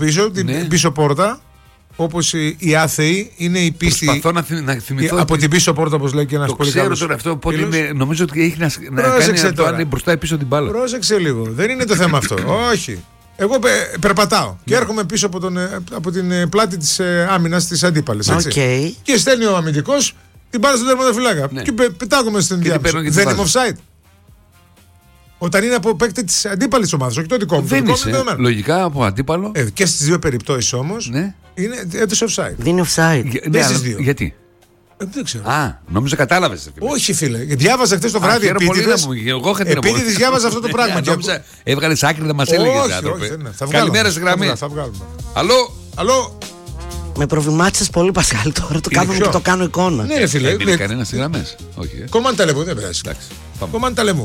πίσω πόρτα. Όπως οι άθεοι είναι η πίστη. Προσπαθώ να θυμηθώ. Από την πίσω πόρτα, όπως λέει και ένας πολύ καλός. Ξέρω τώρα αυτό. Οπότε νομίζω ότι έχει να κάνει αυτό αν είναι μπροστά ή πίσω την μπάλα. Πρόσεξε λίγο. Δεν είναι το θέμα αυτό. Όχι. Εγώ περπατάω και έρχομαι πίσω από την πλάτη της άμυνας της αντίπαλης. Okay. Και στέλνει ο αμυντικός την μπάλα στον τερματοφυλάκα. Ναι. Και πετάγομαι στην διάμεση. Δεν είμαι offside. Όταν είναι από παίκτη της αντίπαλης ομάδας, όχι το δικό μου. Δεν είσαι. Λογικά από αντίπαλο. Και στις δύο περιπτώσεις όμως είναι έντος offside. Δεν είναι offside. Γιατί? Δεν ξέρω. Νόμιζα κατάλαβες. Όχι, φίλε. Διάβαζα χθες το βράδυ επίτηδες. Επίτηδες διάβαζα αυτό το πράγμα. Έβγαλες άκρη να μας έλεγες, άνθρωπε. Καλημέρα στη γραμμή. Αλλό. Με προβλημάτισες πολύ, Πασχάλη, τώρα το κάνω και το κάνω εικόνα. Ναι, φίλε. Δεν είναι κανένα στις γραμμές. Κομμάτι λεμού, δεν πειράζει. Κομμάτι λεμού.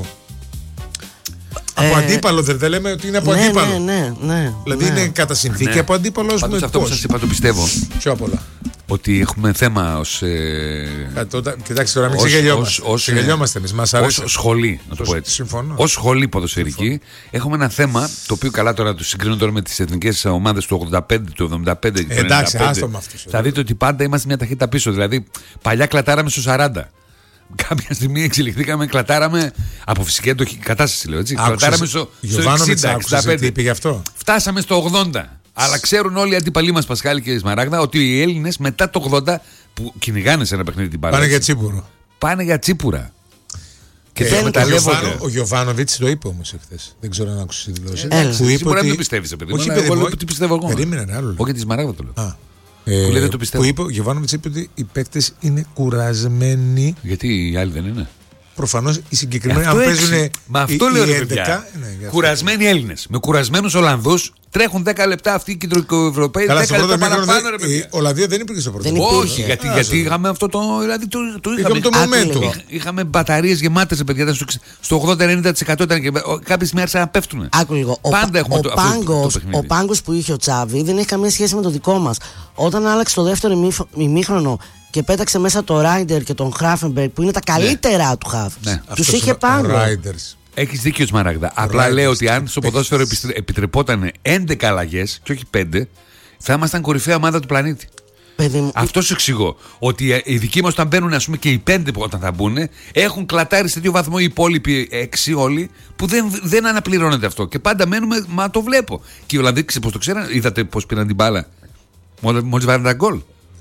Από αντίπαλο δεν λέμε ότι είναι από αντίπαλο. Ναι. Δηλαδή είναι κατά συνθήκη από αντίπαλο. Πάντως αυτό που σας είπα το πιστεύω. Πιο απ' όλα. Ότι έχουμε θέμα ως. Κοιτάξτε τώρα, μην ξεγελιόμαστε εμείς. Ως σχολή, να το πω έτσι. Συμφωνώ. Ως σχολή ποδοσφαιρική, έχουμε ένα θέμα το οποίο καλά τώρα το συγκρίνω τώρα με τις εθνικές ομάδες του 85, του 75 και του 95. Εντάξει, άστο με αυτούς. Θα δείτε ότι πάντα είμαστε μια ταχύτητα πίσω. Δηλαδή, παλιά κλατάραμε στους 40. Κάποια στιγμή εξελιχθήκαμε, κλατάραμε από φυσική κατάσταση, λέω έτσι. Κλατάραμε στο 60-65. Τι είπε γι' αυτό. Φτάσαμε στο 80. Αλλά ξέρουν όλοι οι αντίπαλοι μας, Πασχάλη και Σμαράγδα, ότι οι Έλληνες μετά το 80 που κυνηγάνε σε ένα παιχνίδι την μπάλα. Πάνε για τσίπουρο. Πάνε για τσίπουρα. Και το εκμεταλλεύονται. Ο Γιοβάνοβιτς το είπε όμως εχθές. Δεν ξέρω αν άκουσες τη δηλώση. Που είπε ότι. Δεν πιστεύεις, παιδί. Όχι, τι πιστεύω εγώ. Περίμενε άλλο. Όχι τη Σμαράγδα το λέω. Που λέει, το πιστεύω. Που είπε, ο Γιοβάνοβιτς είπε ότι οι παίκτες είναι κουρασμένοι. Γιατί οι άλλοι δεν είναι. Προφανώς οι συγκεκριμένοι, αν παίζουν. Μα αυτό λέω, ρε παιδιά. Κουρασμένοι Έλληνες με κουρασμένους Ολλανδούς. Τρέχουν 10 λεπτά αυτοί οι κεντροευρωπαίοι. 10 λεπτά παραπάνω, ρε παιδιά. Η Ολλανδία δεν υπήρχε στο πρώτο. Όχι, γιατί είχαμε αυτό το. Δηλαδή είχαμε το momentum. Είχαμε μπαταρίες γεμάτες, παιδιά. Στο 80-90% ήταν και κάποιες μέρες να πέφτουν. Άκου λίγο. Πάντα έχουμε το ο πάγκος που είχε ο Τσάβη δεν έχει καμία σχέση με το δικό μας. Όταν άλλαξε το δεύτερο ημίχρονο και πέταξε μέσα το Ράιντερ και τον Χράφενμπεργκ που είναι τα καλύτερα του χαφ. Τους είχε πάγκο. Έχεις δίκιο, Σμαράγδα. Απλά λέω ότι αν στο ποδόσφαιρο επιτρεπόταν 11 αλλαγές και όχι 5, θα ήμασταν κορυφαία ομάδα του πλανήτη. Αυτό σου εξηγώ. Ότι οι δικοί μας όταν μπαίνουν, ας πούμε, και οι 5 που όταν θα μπουν, έχουν κλατάρει σε 2 βαθμό οι υπόλοιποι 6 όλοι, που δεν αναπληρώνεται αυτό. Και πάντα μένουμε, μα το βλέπω. Και οι Ολλανδοί, πώς το ξέραν, είδατε πώς πήραν την μπάλα μόλις βάλαν τα γκολ.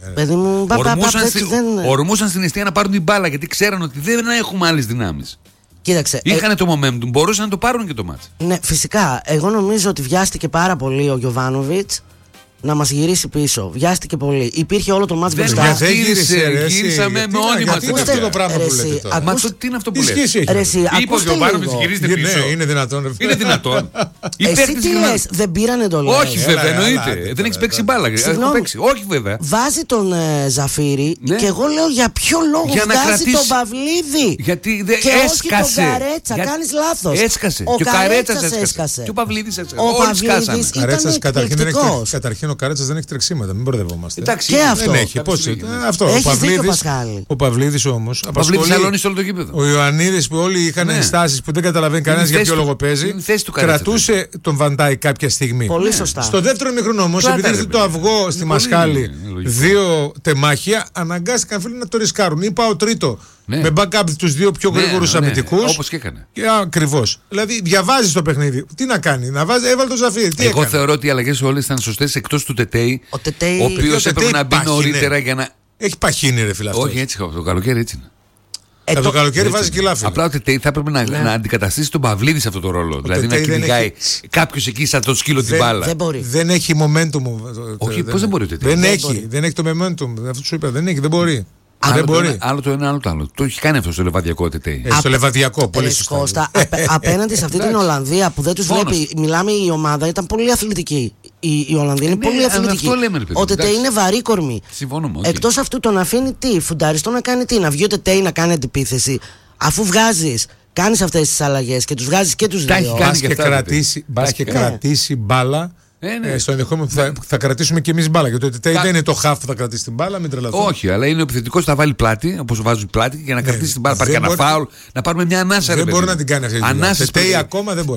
Ορμούσαν στην αιστεία να πάρουν την μπάλα γιατί ξέραν ότι δεν έχουμε άλλες δυνάμεις. Κοίταξε. Είχαν το momentum, μπορούσαν να το πάρουν και το μάτς. Ναι, φυσικά. Εγώ νομίζω ότι βιάστηκε πάρα πολύ ο Γιοβάνοβιτς να μας γυρίσει πίσω. Βιάστηκε πολύ. Υπήρχε όλο το μάτς μπροστά. Δεν γύρισαμε με όνειμα. Τι είναι αυτό το πράγμα που λέτε τώρα. Μα τι είναι αυτό που λέτε. Είπε ο Γιοβάνοβιτς γυρίζεται πίσω. Είναι δυνατόν. Είναι δυνατόν. Εσύ τι λες, δεν πήραν εντολές. Όχι βέβαια, εννοείται. Δεν έχεις παίξει μπάλα. Όχι βέβαια. Βάζει τον Ζαφύρη και εγώ λέω για ποιο λόγο βγάζει τον Παυλίδη. Γιατί και έσκασε. Όχι τον Καρέτσα, κάνεις λάθος. Έσκασε. Ο Καρέτσας έσκασε. Και ο Παυλίδης έσκασε. Ο Παυλίδης ήταν εκπληκτικός. Καταρχήν ο Καρέτσας δεν έχει τρεξίματα, μην μπερδευόμαστε. Και αυτό. Δεν έχει. Πώς αυτό. Ο Παυλίδης όμως. Ο Παυλίδης αλώνει σε όλο το γήπεδο. Ο Ιωαννίδης που όλοι είχαν ενστάσεις που δεν καταλαβαίνει κανένας για ποιο λόγο παίζει. Κρατούσε τον Βαντάι κάποια στιγμή. Πολύ σωστά. Στο δεύτερο ημίχρονο όμως, επειδή ήρθε το αυγό στη Μασχάλη, 2 τεμάχια, αναγκάστηκαν φίλοι να το ρισκάρουν. Ή πάω τρίτο. Με backup τους 2 πιο γρήγορους αμυντικούς. Όπως και έκανε. Ακριβώς. Δηλαδή διαβάζει το παιχνίδι. Τι να κάνει, να βάζει, έβαλε το Ζαφύρι. Εγώ θεωρώ ότι οι αλλαγές όλες ήταν σωστές εκτός του Τετέι. Ο οποίος έπρεπε να μπει νωρίτερα για να. Έχει παχύνει, ρε φίλε. Όχι έτσι, το καλοκαίρι έτσι είναι. Το καλοκαίρι βάζει κιλάφι. Απλά ο Τετέι θα έπρεπε να αντικαταστήσει τον Παυλίδη σε αυτό το ρόλο. Δηλαδή να κυνηγάει κάποιος εκεί σαν το σκύλο την μπάλα. Δεν έχει momentum. Όχι, πώς δεν μπορεί ο Τετέι. Δεν έχει το momentum. Αυτό σου είπα. Δεν έχει, δεν μπορεί. Άλλο το ένα, άλλο το άλλο. Το έχει κάνει αυτό στο Λεβαδιακό Τετέι. Στο Λεβαδιακό, πολύ σωστά. Απέναντι σε αυτή την Ολλανδία που δεν τους βλέπει, μιλάμε, η ομάδα ήταν πολύ αθλητική. Η Ολλανδία είναι πολύ αθλητική. Ο Τετέι είναι βαρύκορμη. Εκτός αυτού τον αφήνει τι, φουνταριστό να κάνει τι, να βγει ο Τετέι να κάνει αντιπίθεση. Αφού βγάζεις, κάνεις αυτές τις αλλαγές και τους βγάζεις και τους δύο. Μπας και κρατήσει μπάλα. Στο ενδεχόμενο που θα κρατήσουμε και εμείς μπάλα. Γιατί δεν είναι το χαφ που θα κρατήσει την μπάλα, μην τρελαθούμε. Όχι, αλλά είναι ο επιθετικός που θα βάλει πλάτη, όπως βάζουν πλάτη, για να κρατήσει την μπάλα. Πάρει κανένα φάουλ, να πάρουμε μια ανάσα. Δεν μπορεί να την κάνει αυτή τη δουλειά. Ακόμα δεν μπορεί.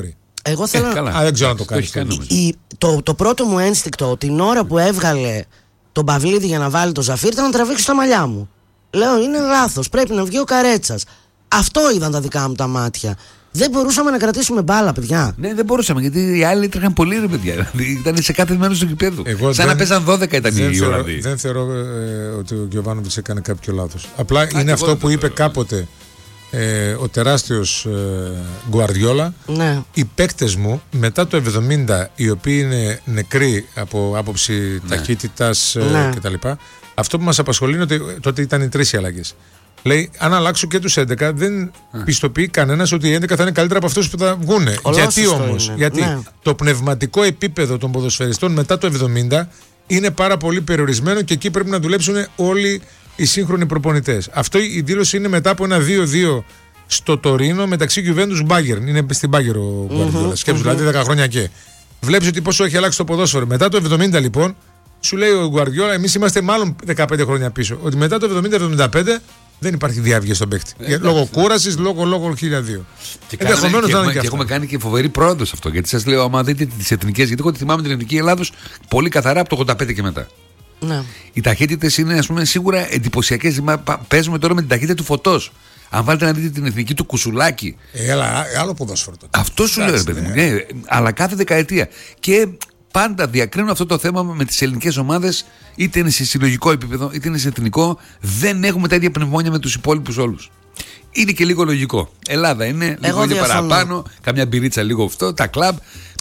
Εγώ θέλω δεν ξέρω να το κάνει. Το πρώτο μου ένστικτο την ώρα που έβγαλε τον Παυλίδη για να βάλει το Ζαφύρ ήταν να τραβήξει τα μαλλιά μου. Λέω είναι λάθος, πρέπει να βγει ο Καρέτσας. Αυτό είδαν τα δικά μου τα μάτια. Δεν μπορούσαμε να κρατήσουμε μπάλα, παιδιά. Ναι, δεν μπορούσαμε, γιατί οι άλλοι τρέχαν πολύ, ρε παιδιά. Ήταν σε κάθε μέρο του γηπέδου. Σαν να παίζαν 12 ήταν οι Ολλανδοί. Δεν θεωρώ ότι ο Γιωβάνοβιτς έκανε κάποιο λάθος. Απλά είναι αυτό που είπε κάποτε ο τεράστιος Γκουαρδιόλα. Ναι. Οι παίκτες μου μετά το 70, οι οποίοι είναι νεκροί από άποψη ταχύτητας κτλ. Αυτό που μας απασχολεί είναι ότι τότε ήταν οι 3 οι αλλαγές. Λέει, αν αλλάξω και τους 11, δεν πιστοποιεί κανένας ότι οι 11 θα είναι καλύτερα από αυτούς που θα βγουν. Γιατί όμως? Γιατί το πνευματικό επίπεδο των ποδοσφαιριστών μετά το 70 είναι πάρα πολύ περιορισμένο και εκεί πρέπει να δουλέψουν όλοι οι σύγχρονοι προπονητές. Αυτό η δήλωση είναι μετά από ένα 2-2 στο Τωρίνο μεταξύ Γιουβέντους Μπάγερν. Είναι στην Μπάγερ ο Γκουαρδιόλα. Σκέψου, δηλαδή 10 χρόνια και. Βλέπεις ότι πόσο έχει αλλάξει το ποδόσφαιρο. Μετά το 70 λοιπόν, σου λέει ο Γκουαρδιόλα, εμείς είμαστε μάλλον 15 χρόνια πίσω. Ότι μετά το 70-75 δεν υπάρχει διάβγεια στον παίκτη. Λόγω κούρασης, λόγω 1002. Και έχουμε κάνει και φοβερή πρόοδο σε αυτό. Γιατί σας λέω, άμα δείτε τις εθνικές, γιατί εγώ θυμάμαι την εθνική Ελλάδος πολύ καθαρά από το 85 και μετά. Ναι. Οι ταχύτητες είναι, ας πούμε, σίγουρα εντυπωσιακές. Παίζουμε τώρα με την ταχύτητα του Φωτός. Αν βάλετε να δείτε την εθνική του Κουσουλάκη. Άλλο ποδόσφαιρο. Αυτό σου λέω, ρε παιδί μου. Ναι, αλλά κάθε δεκαετία. Και πάντα διακρίνω αυτό το θέμα με τις ελληνικές ομάδες, είτε είναι σε συλλογικό επίπεδο, είτε είναι σε εθνικό. Δεν έχουμε τα ίδια πνευμόνια με τους υπόλοιπους όλους. Είναι και λίγο λογικό. Ελλάδα είναι λίγο παραπάνω, καμιά μπυρίτσα λίγο αυτό, τα κλαμπ.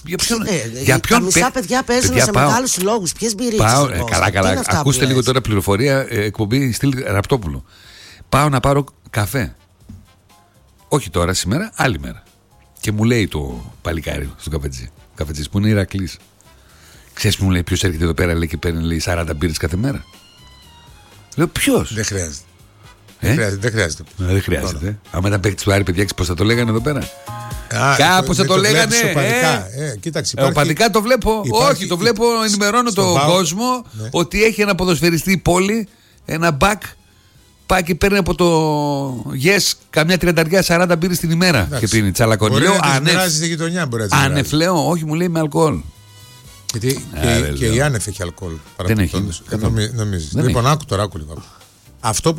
Τα μισά παιδιά παίζουν σε μεγάλους συλλόγους. Ποιες μπυρίτσες? Καλά. Ακούστε λίγο τώρα πληροφορία, εκπομπή στυλ Ραπτόπουλου. Πάω να πάρω καφέ. Όχι τώρα, σήμερα, άλλη μέρα. Και μου λέει το παλικάρι στον καφετζή που είναι Ηρακλής. Ξέρεις που μου λέει ποιος έρχεται εδώ πέρα, λέει, και παίρνει 40 μπύρες κάθε μέρα? Λέω ποιος? Δεν χρειάζεται. Δεν χρειάζεται. Άμα ήταν παίκτης του Άρη, παιδιά, πώς θα το λέγανε εδώ πέρα? Κάπως θα το λέγανε. Κοίταξε. Οπαδικά το βλέπω. Όχι, το βλέπω, ενημερώνω τον κόσμο ότι έχει ένα ποδοσφαιριστή η πόλη, ένα μπακ. Πάει και παίρνει από το Yes καμιά 30-40 μπύρες την ημέρα και πίνει τσαλακώνει. Μπορεί να τις μοιράζει στη γειτονιά, μπορεί να τις μοιράζει. Ανεφλέω, όχι, μου λέει με αλκοόλ. Γιατί και η άνευ έχει αλκοόλ. Δεν έχει. Νομίζεις. Λοιπόν, άκου λίγο. Αυτό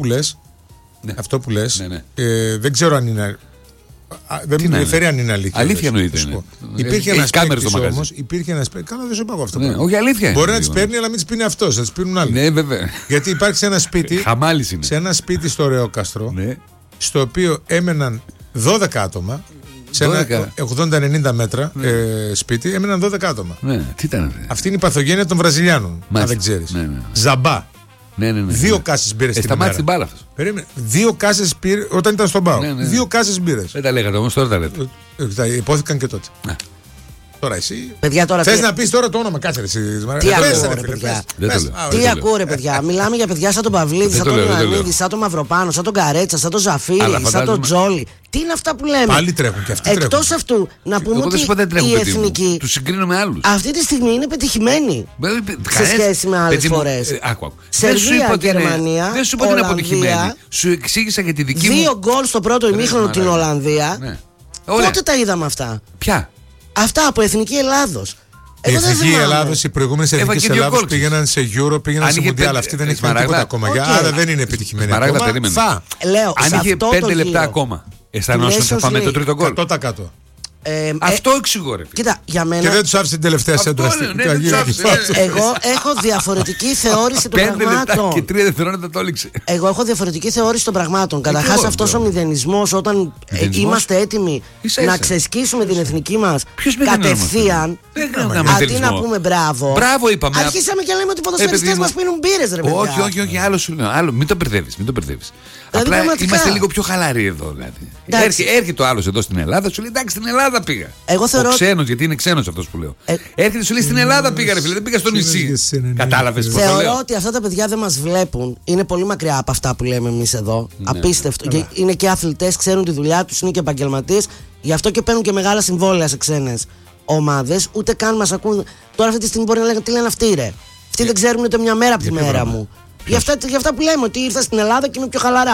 που λες, δεν ξέρω αν είναι. Δεν με ενδιαφέρει αν είναι αλήθεια. Αλήθεια εννοείται. Υπήρχε ένας παίκτης όμως. Καλά, δεν σου είπα αυτό. Όχι, αλήθεια. Μπορεί να τις παίρνει, αλλά μην τις πίνει αυτός, θα τις πίνουν άλλοι. Ναι, βέβαια. Γιατί υπάρχει σε ένα σπίτι. Σε ένα σπίτι στο Ρεόκαστρο, στο οποίο έμεναν 12 άτομα. Σε ένα 80-90 μέτρα σπίτι έμεναν 12 άτομα. Τι ήταν? Αυτή είναι η παθογένεια των Βραζιλιάνων. Αν δεν ξέρεις. Ζαμπά. Ναι. 2 κάσες μπύρες την ημέρα. Σταμάτησε την μπάλα αυτός. Περίμενε. 2 κάσες μπύρες όταν ήταν στον ΠΑΟ. 2 κάσες μπύρες. Δεν τα λέγατε όμως, τώρα τα λέτε. Υπόθηκαν και τότε. Τώρα εσύ. Παιδιά, θες να πεις τώρα το όνομα, κάτσε εσύ. Τι ακούω, ρε παιδιά? Τι ακούω, ρε παιδιά? Μιλάμε για παιδιά σαν τον Παυλίδη, σαν τον Ιωαννίδη, σαν τον Μαυροπάνο, σαν τον Καρέτσα, σαν τον Ζαφύρι, σαν τον Τζόλι. Τι είναι αυτά που λέμε? Πάλι τρέχουν και αυτοί. Εκτός αυτού, να πούμε ότι η εθνική. Του συγκρίνω με άλλους. Αυτή τη στιγμή είναι πετυχημένη σε σχέση με άλλες φορές. Σερβία, Γερμανία. Δεν σου είπα ότι είναι αποτυχημένη. Σου εξήγησα για τη δική μου. 2 γκολ στο πρώτο ημίχρονο την Ολλανδία. Πότε τα είδαμε αυτά? Ποια? Αυτά από Εθνική Ελλάδος. Η Εθνική Ελλάδος, οι προηγούμενες Εθνικές Ελλάδος πήγαιναν σε Euro, πήγαιναν σε Μουντιάλ. Αυτή δεν έχει κάνει τίποτα ακόμα. Άρα δεν είναι επιτυχημένη ακόμα. Αν είχε 5 λεπτά ακόμα, αισθανόσουν ότι θα πάμε το τρίτο γκολ? 100%. Αυτό εξηγώ, ρε. Κοίτα, για μένα. Και δεν τους άφησε την τελευταία σέντρα. Εγώ έχω διαφορετική θεώρηση των πραγμάτων. Και 3 δευτερόλεπτα το έλειξε. Εγώ έχω διαφορετική θεώρηση των πραγμάτων. Καταρχάς, αυτός ο μηδενισμός, όταν είμαστε έτοιμοι να ξεσκίσουμε την εθνική μας κατευθείαν, αντί να πούμε μπράβο. Μπράβο, είπαμε. Αρχίσαμε και λέμε ότι οι ποδοσφαιριστές μας πίνουν μπύρες, ρε παιδιά. Όχι, άλλο σου λέω. Μην το μπερδεύεις. Απλά είμαστε λίγο πιο χαλαροί εδώ. Έρχεται ο άλλος εδώ στην Ελλάδα, σου λέει εντάξει, στην Ελλάδα πήγα. Εγώ θεωρώ. Ξένος, γιατί είναι ξένος αυτός που λέω. Έρχεται, σου λέει στην Ελλάδα πήγα, ρε φίλε, δεν πήγα στο νησί. Κατάλαβες? Θεωρώ ότι αυτά τα παιδιά δεν μας βλέπουν. Είναι πολύ μακριά από αυτά που λέμε εμείς εδώ. Απίστευτο. Είναι και αθλητές, ξέρουν τη δουλειά τους, είναι και επαγγελματίες. Γι' αυτό και παίρνουν και μεγάλα συμβόλαια σε ξένες ομάδες. Ούτε καν μας ακούν. Τώρα αυτή τη στιγμή μπορεί να λέγανε τι λένε αυτοί, ρε. Αυτοί δεν ξέρουν ούτε μια μέρα από τη μέρα μου. Γι' αυτά που λέμε, ότι ήρθα στην Ελλάδα και είμαι πιο χαλαρά.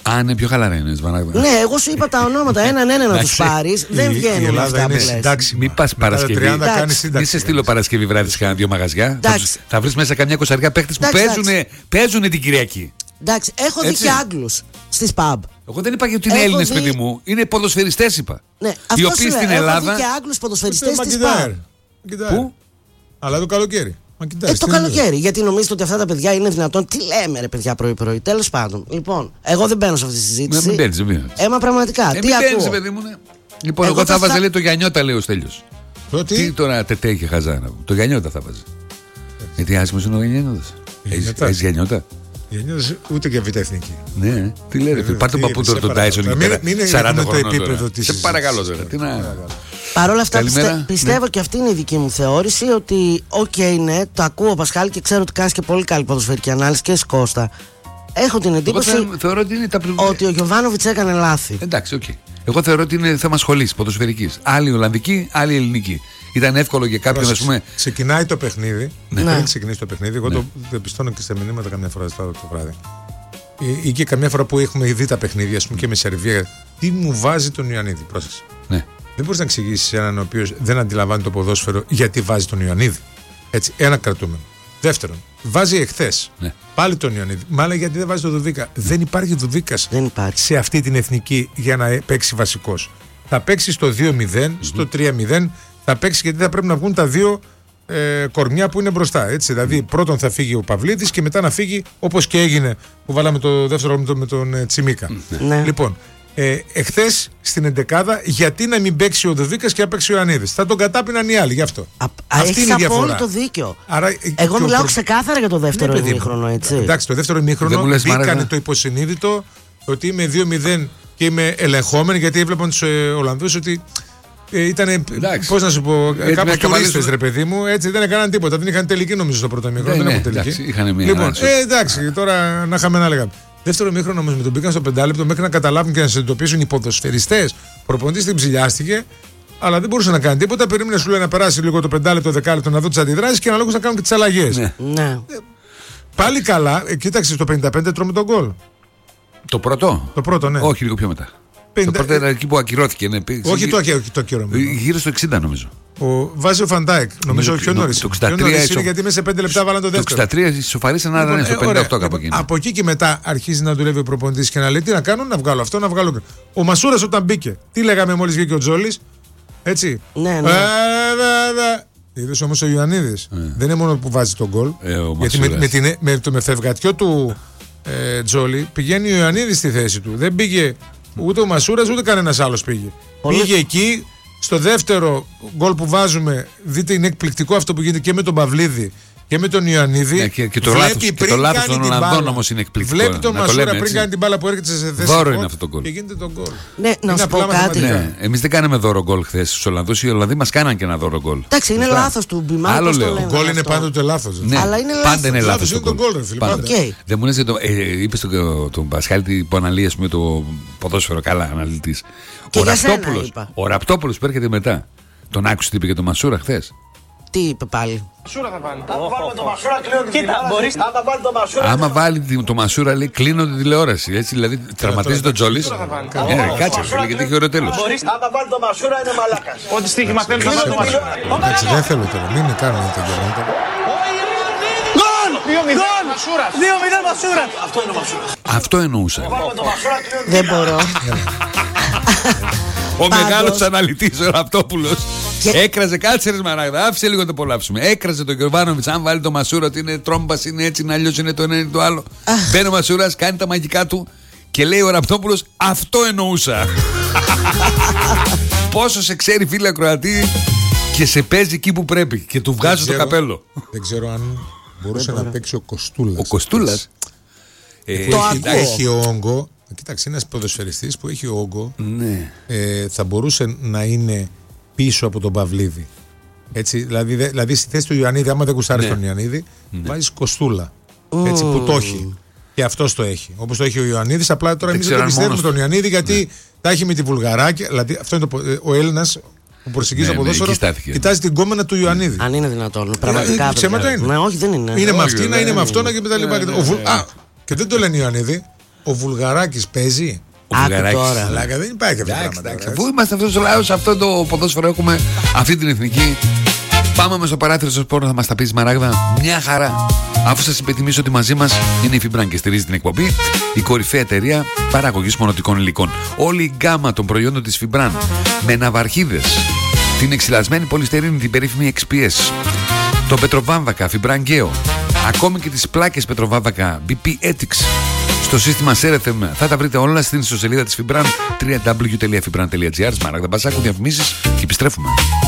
Α, είναι πιο χαλαρά είναι. Ναι, εγώ σου είπα τα ονόματα. Έναν να τους πάρεις. Δεν βγαίνουν αυτά που λες. Μην πας Παρασκευή. Μην σε στείλω Παρασκευή βράδυ σε κάνα 2 μαγαζιά. Θα βρεις μέσα καμιά 20 παίχτες που παίζουν την Κυριακή. Εντάξει, έχω δει και Άγγλους στις pub. Εγώ δεν είπα ότι είναι Έλληνες, παιδί μου. Είναι ποδοσφαιριστές, είπα. Οι οποίοι στην Ελλάδα. Έχω δει και Άγγλους ποδοσφαιριστές στις pub. Πού? Αλλά το καλοκαίρι. Το καλοκαίρι, γιατί νομίζετε ότι αυτά τα παιδιά είναι δυνατόν? Τι λέμε, ρε παιδιά, πρωί-πρωί. Τέλος πάντων. Λοιπόν, εγώ δεν μπαίνω σε αυτή τη συζήτηση. Μην μπαίνεις, Έμα πραγματικά. Τι ακούω? Παιδί μου, ναι. Λοιπόν, εγώ θα βάζα το Γιαννιώτα, λέει ο Στέλιος. Τι τώρα τετέ και χαζάνα. Το Γιαννιώτα θα βάζει. Γιατί άσχημος είναι ο Γιαννιώτας. Έχεις Γιαννιώτα? Ούτε και β' εθνική. Ναι, τι λέτε. Πάρ' τον παππού τώρα τον Τάισον εκεί πέρα. 40 χρονών. Σε παρακαλώ τώρα. Παρ' όλα αυτά πιστεύω και αυτή είναι η δική μου θεώρηση, ότι ναι, το ακούω ο Πασχάλη και ξέρω ότι κάνεις και πολύ καλή ποδοσφαιρική ανάλυση και εσύ Κώστα. Έχω την εντύπωση ότι ο Γιοβάνοβιτς έκανε λάθη. Εντάξει, οκ. Εγώ θεωρώ ότι είναι θέμα σχολής ποδοσφαιρικής. Άλλη Ολλανδική, άλλη Ελληνική. Ήταν εύκολο για κάποιον, ας πούμε. Ξεκινάει το παιχνίδι. Πριν ξεκινήσει το παιχνίδι, εγώ το διαπιστώνω και στα μηνύματα καμιά φορά το βράδυ. Ή και καμιά φορά που έχουμε δει τα παιχνίδια, ας πούμε, και με Σερβία. Τι μου βάζει τον Ιωαννίδη, πρόσεξε. Ναι. Δεν μπορείς να εξηγήσεις έναν ο οποίος δεν αντιλαμβάνει το ποδόσφαιρο γιατί βάζει τον Ιωαννίδη. Έτσι, ένα κρατούμενο. Δεύτερον, βάζει εχθές πάλι τον Ιωαννίδη. Μάλλον γιατί δεν βάζει τον Δουδίκα. Δεν υπάρχει Δουδίκας σε αυτή την εθνική για να παίξει βασικός. Θα παίξει στο 2-0, στο 3-0, θα παίξει γιατί θα πρέπει να βγουν τα δύο κορμιά που είναι μπροστά. Έτσι. Δηλαδή, πρώτον θα φύγει ο Παυλίδης και μετά να φύγει όπως και έγινε που βάλαμε το δεύτερο με τον Τσιμίκα. Λοιπόν. Εχθές στην εντεκάδα, γιατί να μην παίξει ο Δουδίκας και να παίξει ο Ιωαννίδης? Θα τον κατάπιναν οι άλλοι γι' αυτό. Αυτή είναι η διαφορά. Απόλυτο δίκιο. Άρα, εγώ μιλάω ξεκάθαρα για το δεύτερο ημίχρονο, έτσι. Εντάξει, το δεύτερο ημίχρονο μπήκανε το υποσυνείδητο ότι είμαι 2-0 και είμαι ελεγχόμενοι, γιατί έβλεπαν τους Ολλανδούς ότι ήταν. Πώς να σου πω, κάπως τουρίστες, ρε παιδί μου, έτσι δεν έκαναν τίποτα. Δεν είχαν τελική, νομίζω, στο πρώτο ημίχρονο. Δεν έχουν τελική. Λοιπόν, εντάξει, τώρα να είχαμε να λέγαμε. Δεύτερο ημίχρονο όμως με τον μπήκαν στο 5 λεπτό μέχρι να καταλάβουν και να συνειδητοποιήσουν οι ποδοσφαιριστές. Προπονητής την ψηλιάστηκε, αλλά δεν μπορούσε να κάνει τίποτα. Περίμενε, σου λέει, να περάσει λίγο το 5 λεπτό, 10 λεπτό, να δω τις αντιδράσεις και αναλόγως να κάνουν και τις αλλαγές. Ναι. Πάλι καλά, κοίταξε, στο 55 τρώμε τον γκολ. Το πρώτο? Το πρώτο, ναι. Όχι, λίγο πιο μετά. Το πρώτο ήταν εκεί που ακυρώθηκε. Ναι. Όχι το ακυρώμενο. Γύρω στο 60 νομίζω. Βάζει ο Φαντάικ, νομίζω πιο νωρίς. Το 63 είναι γιατί μέσα σε 5 λεπτά βάλαν το δεύτερο. Το 63 ισοφαρίσαν να ήταν στο 58 κάπου εκεί. Από εκεί και μετά αρχίζει να δουλεύει ο προπονητής και να λέει τι να κάνω, να βγάλω αυτό, να βγάλω. Ο Μασούρας όταν μπήκε, τι λέγαμε μόλις βγήκε ο Τζόλης, έτσι. Ναι. Είδες όμως ο Ιωαννίδης. Δεν είναι μόνο που βάζει τον γκολ. Γιατί με φευγατιό του Τζόλη πηγαίνει ο Ιωαννίδης στη θέση του. Δεν πήγε ούτε ο Μασούρας ούτε κανένας άλλος πήγε. Πήγε εκεί. Στο δεύτερο γκολ που βάζουμε, δείτε, είναι εκπληκτικό αυτό που γίνεται και με τον Παυλίδη και με τον Ιωαννίδη. Και το λάθος των Ολλανδών όμως είναι εκπληκτικό. Βλέπει τον Μασούρα πριν κάνει την μπάλα που έρχεται σε θέση. Δώρο είναι αυτό το γκολ. Και γίνεται τον γκολ. Ναι, να σου πω κάτι. Εμείς δεν κάναμε δώρο γκολ χθες στους Ολλανδούς. Οι Ολλανδοί μας κάναν και ένα δώρο γκολ. Εντάξει, είναι λάθος του Μπιμά. Άλλο λέω. Το γκολ είναι πάντοτε λάθος. Αλλά είναι λάθος. Πάντα είναι λάθος. Δεν μου λες, είπες τον Πασχάλη που αναλύει το ποδόσφαιρο καλά αναλυτής. Ο Ραπτόπουλος που έρχεται μετά. Τον άκουσε τι είπε για τον Μασούρα χθες? Τι είπε πάλι? Μασούρα θα βάλει. Αν βάλουμε τον Μασούρα, κλείνω τη τηλεόραση. Άμα βάλει τον Μασούρα. Άμα βάλει τον Μασούρα, λέει, κλείνω τη τηλεόραση. Έτσι, δηλαδή τραυματίζει τον Τζόλης. Κάτσε, γιατί έχει ωραίο τέλος. Άμα βάλει τον Μασούρα, είναι μαλάκας. Ό,τι στοίχημα θέλει να βάλει τον Μασούρα. Εντάξει, δεν θέλω τώρα. Μην με κάνουν τον καιρό. Γκολ! 2-0 Μασούρα. Αυτό είναι ο Μασούρα. Αυτό εννοούσα. Δεν μπορώ. Ο μεγάλος αναλυτής ο Ραπτόπουλος έκραζε, κάτσε ρε Μαράγδα, άφησε λίγο το απολαύσουμε. Έκραζε τον Γιοβάνοβιτς, αν βάλει το Μασούρα ότι είναι τρόμπας, είναι έτσι, αλλιώς είναι το ένα ή το άλλο. Μπαίνει ο Μασούρας, κάνει τα μαγικά του και λέει ο Ραπτόπουλος, αυτό εννοούσα. Πόσο σε ξέρει, φίλε ακροατή, και σε παίζει εκεί που πρέπει και του βγάζει το καπέλο. Δεν ξέρω αν μπορούσε να παίξει ο Κοστούλας. Ο Κοστούλας έχει όγκο. Κοίταξε, ένας ποδοσφαιριστής που έχει όγκο, θα μπορούσε να είναι πίσω από τον Παυλίδη. Έτσι, δηλαδή στη θέση του Ιωαννίδη, άμα δεν κουστάρεις τον Ιωαννίδη, βάζεις Κοστούλα. Έτσι, που το έχει. Και αυτός το έχει. Όπως το έχει ο Ιωαννίδης, απλά τώρα εμείς δεν το πιστεύουμε τον Ιωαννίδη, γιατί τα έχει με τη Βουλγαράκια. Δηλαδή, αυτό είναι ο Έλληνας που προσεγγίζει το ποδόσφαιρο, κοιτάζει την κόμενα του Ιωαννίδη. Αν είναι δυνατόν. Πραγματικά. Ψέματα είναι. Όχι, δεν είναι. Είναι με αυτήν, είναι με αυτόν και μετά λοιπά. Και δεν το λένε Ιωαννίδη. Ο Βουλγαράκης παίζει. Ο Βουλγαράκης. Αλλά δεν υπάρχει αυτό το πράγμα. Αφού είμαστε αυτός ο λαός, αυτό το ποδόσφαιρο έχουμε, αυτή την εθνική. Πάμε με στο παράθυρο στο σπόρο, θα μας τα πει Σμαράγδα. Μια χαρά. Αφού σας υπενθυμίσω ότι μαζί μας είναι η Fibran και στηρίζει την εκπομπή, η κορυφαία εταιρεία παραγωγής μονοτικών υλικών. Όλη η γκάμα των προϊόντων της Fibran, με ναυαρχίδες, την εξυλασμένη πολυστερίνη, την περίφημη XPS, το πετροβάμβακα Fibran Geo, ακόμη και τις πλάκες πετροβάμβακα BP Ethics στο σύστημα Cerethem. Θα τα βρείτε όλα στην ιστοσελίδα της Fibran, www.fibran.gr. Σμαράγδα Μπασάκου, διαφημίσεις και επιστρέφουμε.